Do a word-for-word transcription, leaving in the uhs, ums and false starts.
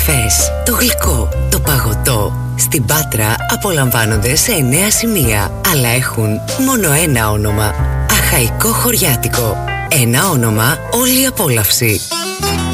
καφές, το γλυκό, το παγωτό. Στην Πάτρα απολαμβάνονται σε εννέα σημεία, αλλά έχουν μόνο ένα όνομα. Αχαϊκό Χωριάτικο. Ένα όνομα, όλη η απόλαυση.